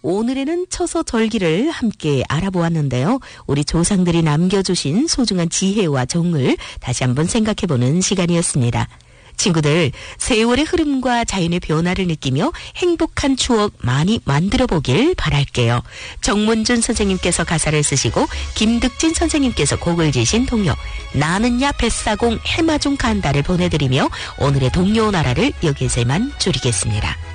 오늘에는 처서절기를 함께 알아보았는데요. 우리 조상들이 남겨주신 소중한 지혜와 정을 다시 한번 생각해보는 시간이었습니다. 친구들, 세월의 흐름과 자연의 변화를 느끼며 행복한 추억 많이 만들어 보길 바랄게요. 정문준 선생님께서 가사를 쓰시고 김득진 선생님께서 곡을 지신 동요 나는야 뱃사공 해마중 간다를 보내드리며 오늘의 동요 나라를 여기에서만 줄이겠습니다.